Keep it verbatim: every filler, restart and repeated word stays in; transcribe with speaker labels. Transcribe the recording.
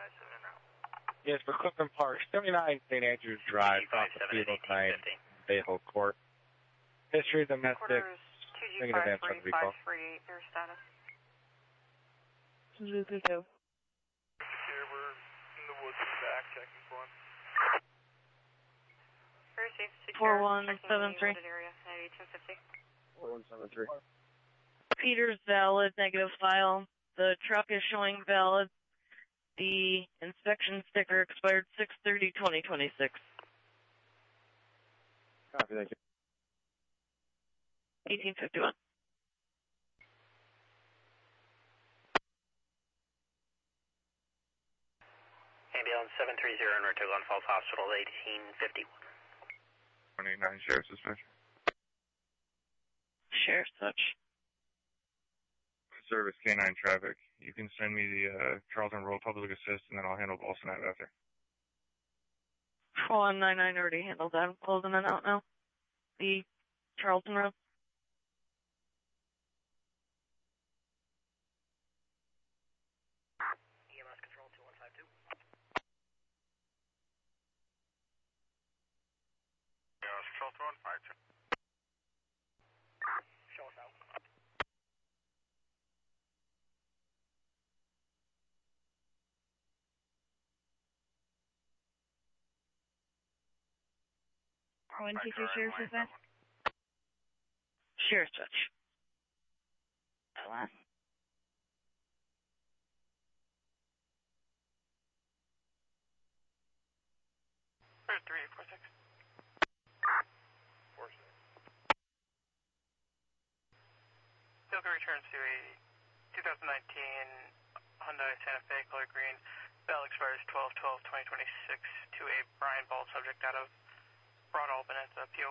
Speaker 1: Yes, for Clifton Park, seventy-nine Saint Andrews Drive, off the Field nine, Bayhill Court. History domestic.
Speaker 2: Quarters two G five three five three eight, their status.
Speaker 3: two two two.
Speaker 4: Here, we're in the woods in the back, checking for one.
Speaker 2: Very safe, secure.
Speaker 3: four one seven three.
Speaker 2: Area, eighteen fifty.
Speaker 1: four one seven three.
Speaker 3: Peters valid, negative file. The truck is showing valid. The inspection sticker expired six thirty twenty twenty-six.
Speaker 1: Copy, thank you.
Speaker 3: eighteen fifty-one.
Speaker 5: Ambulance seven three zero en route to Glen Falls Hospital, eighteen fifty-one.
Speaker 1: one eighty-nine, Sheriff's Dispatch.
Speaker 3: Sheriff's Touch.
Speaker 1: Service K nine traffic. You can send me the uh, Charlton Road Public Assist, and then I'll handle Boston Ave after.
Speaker 3: one nine nine already handled that. I'm closing it out now. The Charlton Road.
Speaker 5: E M S Control two one five two.
Speaker 4: E M S Control two one five two.
Speaker 5: Show us out.
Speaker 3: one two two Sheriff's Dispatch. Sheriff's Touch. Last.
Speaker 4: three eight four six. four six. Vehicle returns to a twenty nineteen Hyundai Santa Fe color green. Bell expires twelve twelve twenty twenty-six to a Brian Ball subject out of Broad Albany. It's a P O